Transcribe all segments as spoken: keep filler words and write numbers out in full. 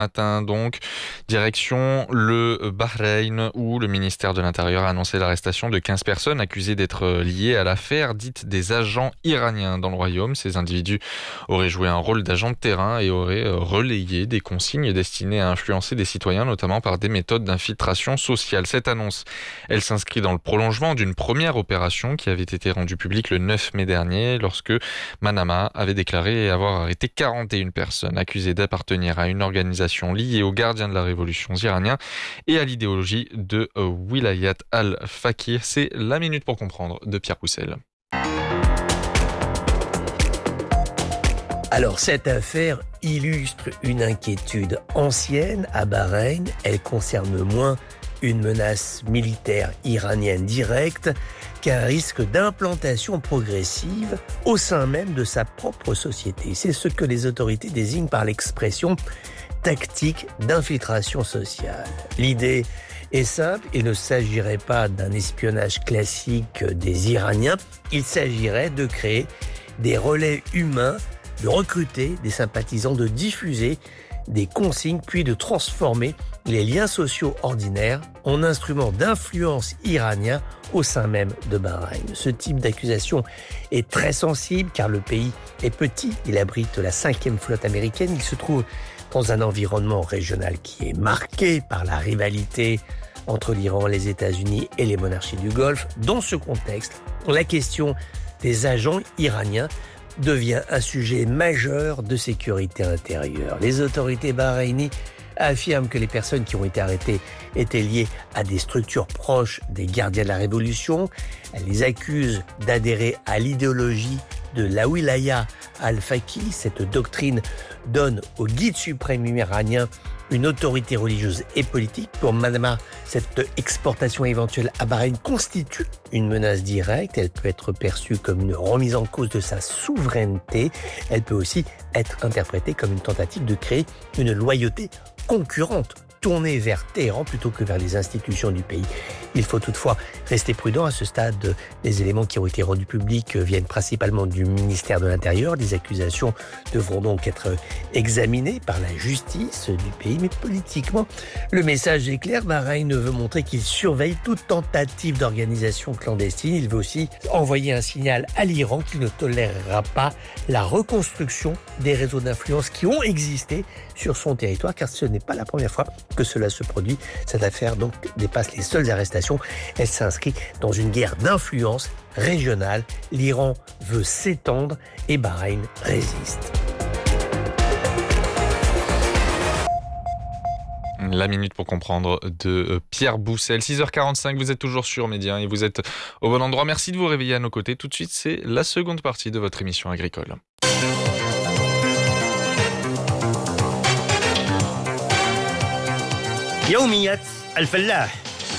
Matin donc, direction le Bahreïn où le ministère de l'Intérieur a annoncé l'arrestation de quinze personnes accusées d'être liées à l'affaire dite des agents iraniens dans le royaume. Ces individus auraient joué un rôle d'agents de terrain et auraient relayé des consignes destinées à influencer des citoyens, notamment par des méthodes d'infiltration sociale. Cette annonce, elle s'inscrit dans le prolongement d'une première opération qui avait été rendue publique le neuf mai dernier lorsque Manama avait déclaré avoir arrêté quarante et une personnes accusées d'appartenir à une organisation liée aux gardiens de la révolution iraniens et à l'idéologie de Wilayat al-Fakir. C'est la minute pour comprendre de Pierre Poussel. Alors, cette affaire illustre une inquiétude ancienne à Bahreïn. Elle concerne moins une menace militaire iranienne directe qu'un risque d'implantation progressive au sein même de sa propre société. C'est ce que les autorités désignent par l'expression tactique d'infiltration sociale. L'idée est simple, il ne s'agirait pas d'un espionnage classique des Iraniens, il s'agirait de créer des relais humains, de recruter des sympathisants, de diffuser des consignes, puis de transformer les liens sociaux ordinaires en instruments d'influence iranien au sein même de Bahreïn. Ce type d'accusation est très sensible car le pays est petit, il abrite la cinquième flotte américaine, il se trouve dans un environnement régional qui est marqué par la rivalité entre l'Iran, les États-Unis et les monarchies du Golfe. Dans ce contexte, la question des agents iraniens devient un sujet majeur de sécurité intérieure. Les autorités bahreïnies affirment que les personnes qui ont été arrêtées étaient liées à des structures proches des gardiens de la Révolution. Elles les accusent d'adhérer à l'idéologie de la Wilaya al-Faqih. Cette doctrine donne au guide suprême iranien une autorité religieuse et politique. Pour Manama, cette exportation éventuelle à Bahreïn constitue une menace directe. Elle peut être perçue comme une remise en cause de sa souveraineté. Elle peut aussi être interprétée comme une tentative de créer une loyauté concurrente, tournée vers Téhéran plutôt que vers les institutions du pays. Il faut toutefois rester prudent. À ce stade, les éléments qui ont été rendus publics viennent principalement du ministère de l'Intérieur. Les accusations devront donc être examinées par la justice du pays. Mais politiquement, le message est clair. Bahreïn veut montrer qu'il surveille toute tentative d'organisation clandestine. Il veut aussi envoyer un signal à l'Iran qu'il ne tolérera pas la reconstruction des réseaux d'influence qui ont existé sur son territoire, car ce n'est pas la première fois que cela se produit. Cette affaire donc dépasse les seules arrestations. Elle s'inscrit dans une guerre d'influence régionale. L'Iran veut s'étendre et Bahreïn résiste. La minute pour comprendre de Pierre Boussel. six heures quarante-cinq, vous êtes toujours sur Média et vous êtes au bon endroit. Merci de vous réveiller à nos côtés. Tout de suite, c'est la seconde partie de votre émission agricole. يوميات الفلاح.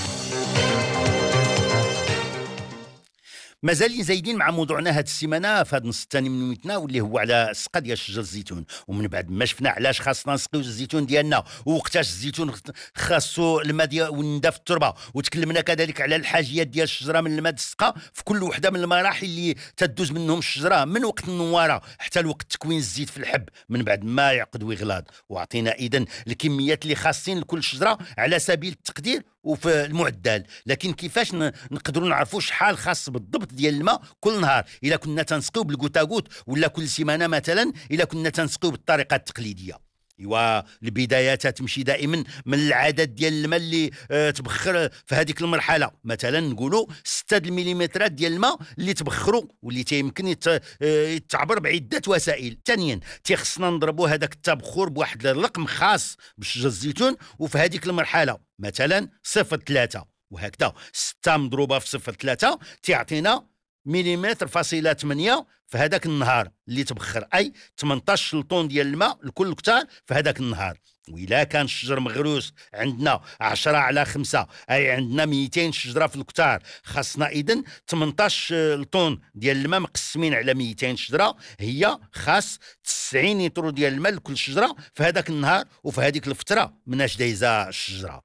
مازال زايدين مع موضوعنا هاد السيمانه في هاد النص الثاني من ويتنا واللي هو على السقا ديال شجر الزيتون. ومن بعد ما شفنا علاش خاصنا نسقيو الزيتون ديالنا ووقتاش الزيتون خاصو الماء ديال والندى في التربه، وتكلمنا كذلك على الحاجيات ديال الشجره من الماء السقا في كل وحده من المراحل اللي تدوز منهم الشجره من وقت النواره حتى لوقت تكوين الزيت في الحب من بعد ما يعقد ويغلاض. وعطينا اذا الكميات اللي خاصين لكل شجره على سبيل التقدير وفي المعدل. لكن كيفاش نقدروا نعرفوا شحال خاص بالضبط ديال الماء كل نهار الا كنا تنسقيو بالكوتاغوت، ولا كل سيمانه مثلا الا كنا تنسقيو بالطريقه التقليديه؟ ايوا البدايات تمشي دائما من العدد ديال الماء اللي اه تبخر في هذيك المرحله. مثلا نقولوا ستة المليمترات ديال الماء اللي تبخروا واللي تيمكن يت... اه يتعبر بعده وسائل. ثانيا تيخصنا نضربوا هذاك التبخر بواحد الرقم خاص بشجر الزيتون، وفي هذيك المرحله مثلا صفر ثلاثة، وهكذا ستة مضروبه في صفر ثلاثة تعطينا مليمتر فاصلة ثمانية في هذاك النهار اللي تبخر، اي ثمنطاش شلطون ديال الماء لكل كتار في هذاك النهار. وإلا كان الشجر مغروس عندنا عشرة على خمسة، أي عندنا مئتين شجرة في الكتار، خاصنا إذن ثمنطاش لطون ديال الماء مقسمين على مئتين شجرة، هي خاص تسعين لتر ديال الماء لكل شجرة في هذاك النهار وفي هذيك الفترة مناش دايزة الشجرة.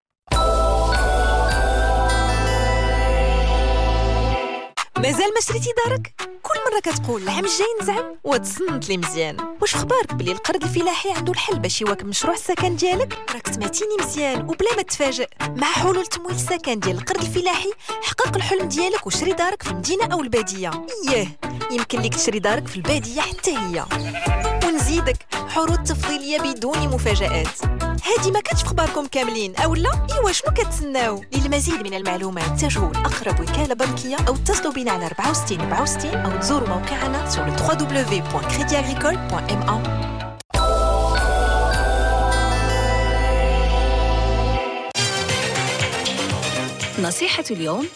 مازال ما شريتي دارك؟ كل مرة كتقول العام الجاي نزعم وتصنت لي مزيان. واش خبارك بلي القرض الفلاحي عنده الحل باش يواكب مشروع السكن ديالك؟ راك سمعتيني مزيان وبلا ما تفاجئ. مع حلول تمويل السكن ديال القرض الفلاحي حقق الحلم ديالك وشري دارك في المدينة أو البادية. إياه يمكن لك تشري دارك في البادية حتى هي. ونزيدك عروض تفضيلية بدون مفاجآت. هادي ما كانتش في خباركم كاملين أولا؟ إيوا شنو كتسناو؟ للمزيد من المعلومات اتجهوا لأقرب وكالة بنكية أو اتصلوا بنا على أربعة وستين أربعة وستين أو تزوروا موقعنا sur le w w w point crédit agricole point m a. نصيحة اليوم: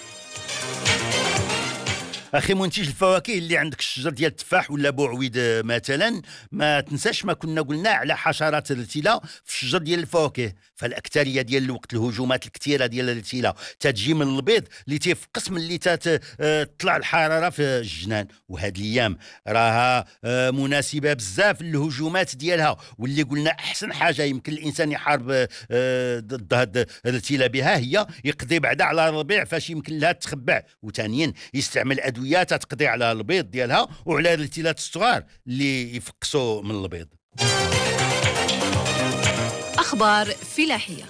اخي منتج الفواكه اللي عندك الشجر ديال التفاح ولا بوعويد مثلا، ما تنساش ما كنا قلنا على حشرات الارتلاء في الشجر ديال الفواكه. فالاكثريه ديال الوقت الهجومات الكثيره ديال الارتلاء تتجي من البيض اللي تيفقس ملي تطلع الحراره في الجنان. وهاد الايام راها مناسبه بزاف للهجومات ديالها، واللي قلنا احسن حاجه يمكن الانسان يحارب ضد هاد الارتلاء بها هي يقضي بعدا على الربيع فاش يمكن لها تخبع، وثانيا يستعمل ادويه تقضي على البيض ديالها وعلى الارتلاءات الصغار اللي يفقسوا من البيض. أخبار فلاحية.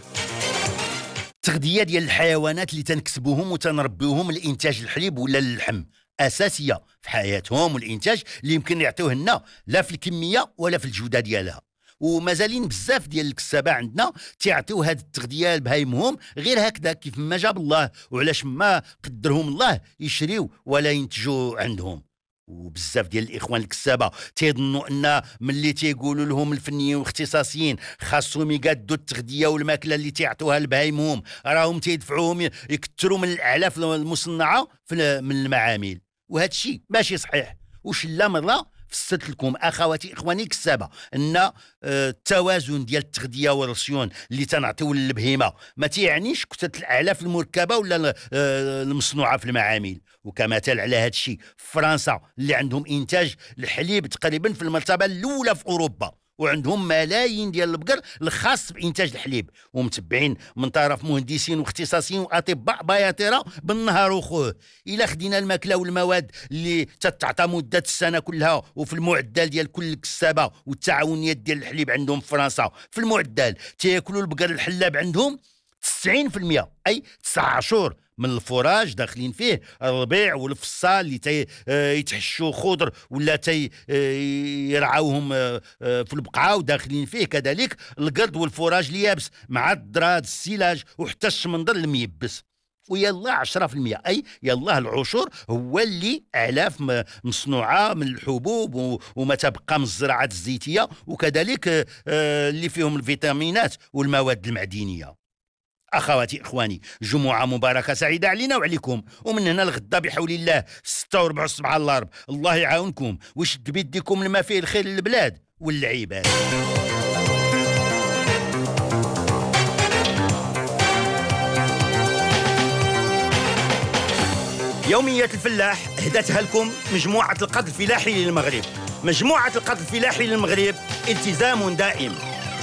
التغذية ديال الحيوانات اللي تنكسبوهم وتنربيوهم لإنتاج الحليب ولا اللحم أساسية في حياتهم، والإنتاج اللي يمكن يعطيوه لنا لا في الكمية ولا في الجودة ديالها. ومازالين بزاف ديال الكسابه عندنا تيعطيو هذه التغذيه لبهايمهم غير هكذا كيف ما جاب الله وعلاش ما قدرهم الله يشريو ولا ينتجوا عندهم. وبزاف ديال الاخوان الكسابه تيظنوا ان ملي تيقولوا لهم الفنيين والاختصاصيين خاصهم يقادوا التغذيه والماكله اللي تيعطوها لبهايمهم راهم تيدفعوهم يكثروا من الاعلاف المصنعه من المعامل، وهذا الشيء ماشي صحيح. وش لا مره فسرت لكم اخواتي اخواني الكسابه ان التوازن ديال التغذيه والرسيون اللي تنعطيو للبهيمه ما تيعنيش كثره الاعلاف المركبه ولا المصنوعه في المعامل. وكمثال على هذا الشيء فرنسا اللي عندهم انتاج الحليب تقريبا في المرتبه الاولى في اوروبا، وعندهم ملايين ديال البقر الخاص بإنتاج الحليب، ومتبعين من طرف مهندسين واختصاصيين وأطباء بياطرة بالنهار وخوه. إلا خدينا الماكلة والمواد اللي تتعطى مدة السنة كلها وفي المعدل ديال كل كسابة والتعاونيات ديال الحليب عندهم في فرنسا في المعدل تياكلوا البقر الحلاب عندهم تسعين بالمئة، أي تسعة شهور من الفراج داخلين فيه الربيع والفصال اللي تي يتحشوا خضر ولا تي يرعاوهم في البقعه وداخلين فيه كذلك القرد والفراج اليابس مع الدراد السلاج وحتى الشمندر الميبس. ويلا عشرة بالمئة، أي يلا العشر هو اللي أعلاف مصنوعة من الحبوب وما تبقى من الزراعات الزيتية، وكذلك اللي فيهم الفيتامينات والمواد المعدنية. أخواتي إخواني، جمعة مباركة سعيدة علينا وعليكم، ومن هنا الغدا بحول الله ستة وربع الصبح على الأرض. الله يعاونكم ويشد بيديكم لما فيه الخير للبلاد والعباد. يومية الفلاح هدتها لكم مجموعة القرض الفلاحي للمغرب. مجموعة القرض الفلاحي للمغرب التزام دائم.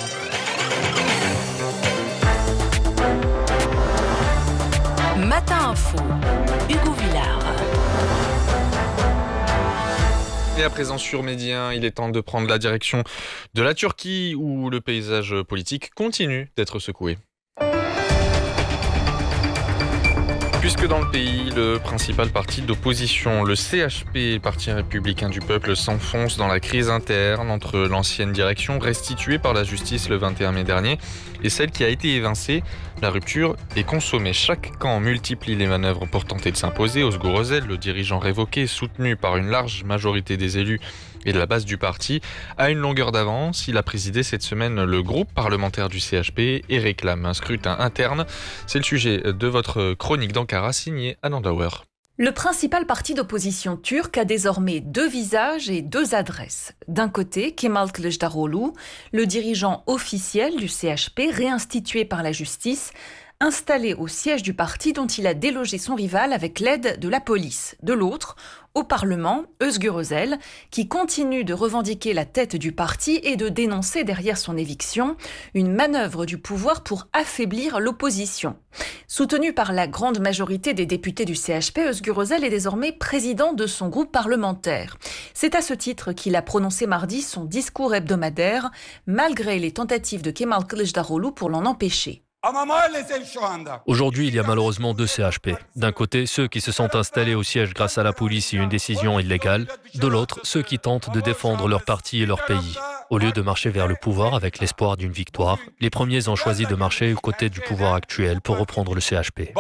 Matin Info, Hugo Villard. Et à présent sur Média, il est temps de prendre la direction de la Turquie où le paysage politique continue d'être secoué. Puisque dans le pays, le principal parti d'opposition, le C H P, Parti républicain du peuple, s'enfonce dans la crise interne entre l'ancienne direction restituée par la justice le vingt et un mai dernier et celle qui a été évincée. La rupture est consommée. Chaque camp multiplie les manœuvres pour tenter de s'imposer. Ozgur Özel, le dirigeant révoqué, soutenu par une large majorité des élus et de la base du parti, a une longueur d'avance. Il a présidé cette semaine le groupe parlementaire du C H P et réclame un scrutin interne. C'est le sujet de votre chronique d'Ankara signée Ananda Auer. Le principal parti d'opposition turc a désormais deux visages et deux adresses. D'un côté, Kemal Kılıçdaroğlu, le dirigeant officiel du C H P réinstitué par la justice, installé au siège du parti dont il a délogé son rival avec l'aide de la police. De l'autre, au Parlement, Özgür Özel, qui continue de revendiquer la tête du parti et de dénoncer derrière son éviction une manœuvre du pouvoir pour affaiblir l'opposition. Soutenu par la grande majorité des députés du C H P, Özgür Özel est désormais président de son groupe parlementaire. C'est à ce titre qu'il a prononcé mardi son discours hebdomadaire, malgré les tentatives de Kemal Kılıçdaroğlu pour l'en empêcher. Aujourd'hui, il y a malheureusement deux C H P. D'un côté, ceux qui se sont installés au siège grâce à la police et une décision illégale. De l'autre, ceux qui tentent de défendre leur parti et leur pays. Au lieu de marcher vers le pouvoir avec l'espoir d'une victoire, les premiers ont choisi de marcher aux côtés du pouvoir actuel pour reprendre le C H P.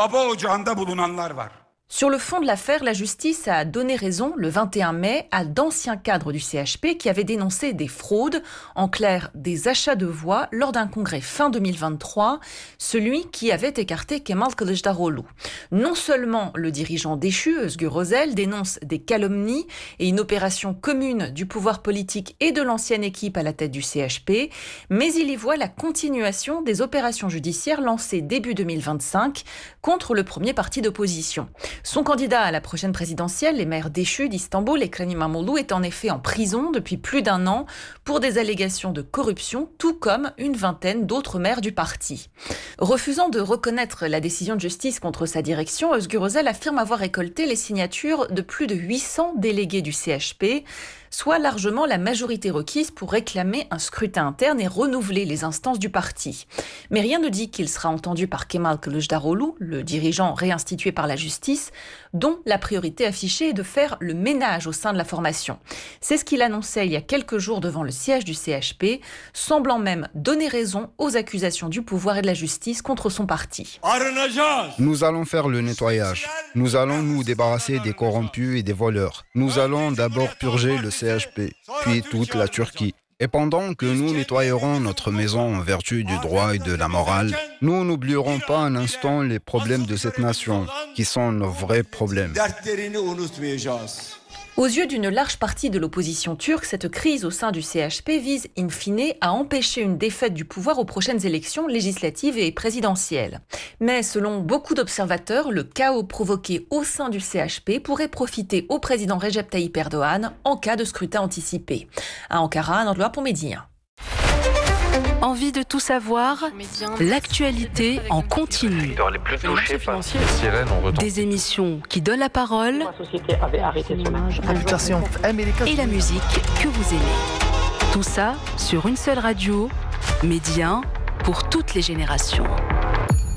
Sur le fond de l'affaire, la justice a donné raison le vingt et un mai à d'anciens cadres du C H P qui avaient dénoncé des fraudes, en clair des achats de voix lors d'un congrès fin deux mille vingt-trois, celui qui avait écarté Kemal Kılıçdaroğlu. Non seulement le dirigeant déchu, Özgür Özel, dénonce des calomnies et une opération commune du pouvoir politique et de l'ancienne équipe à la tête du C H P, mais il y voit la continuation des opérations judiciaires lancées début deux mille vingt-cinq contre le premier parti d'opposition. Son candidat à la prochaine présidentielle, les maires déchus d'Istanbul, Ekrem İmamoğlu, est en effet en prison depuis plus d'un an pour des allégations de corruption, tout comme une vingtaine d'autres maires du parti. Refusant de reconnaître la décision de justice contre sa direction, Özgür Özel affirme avoir récolté les signatures de plus de huit cents délégués du C H P, soit largement la majorité requise pour réclamer un scrutin interne et renouveler les instances du parti. Mais rien ne dit qu'il sera entendu par Kemal Kılıçdaroğlu, le dirigeant réinstitué par la justice, dont la priorité affichée est de faire le ménage au sein de la formation. C'est ce qu'il annonçait il y a quelques jours devant le siège du C H P, semblant même donner raison aux accusations du pouvoir et de la justice contre son parti. Nous allons faire le nettoyage. Nous allons nous débarrasser des corrompus et des voleurs. Nous allons d'abord purger le C H P, puis toute la Turquie. Et pendant que nous nettoyerons notre maison en vertu du droit et de la morale, nous n'oublierons pas un instant les problèmes de cette nation, qui sont nos vrais problèmes. Aux yeux d'une large partie de l'opposition turque, cette crise au sein du C H P vise in fine à empêcher une défaite du pouvoir aux prochaines élections législatives et présidentielles. Mais selon beaucoup d'observateurs, le chaos provoqué au sein du C H P pourrait profiter au président Recep Tayyip Erdoğan en cas de scrutin anticipé. À Ankara, Nordloa pour Médien. Envie de tout savoir? L'actualité en continu. Les plus touchés par les sirènes ont retenti. Des émissions qui donnent la parole et la musique que vous aimez. Tout ça sur une seule radio, Médien, pour toutes les générations.